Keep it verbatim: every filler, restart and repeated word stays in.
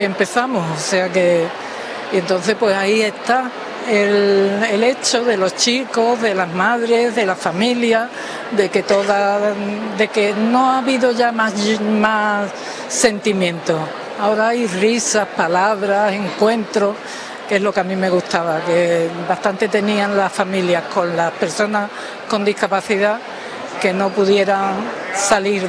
Empezamos, o sea que, y entonces pues ahí está el, el hecho de los chicos, de las madres, de la familia, de que toda, de que no ha habido ya más, más sentimientos. Ahora hay risas, palabras, encuentros, que es lo que a mí me gustaba, que bastante tenían las familias con las personas con discapacidad que no pudieran salir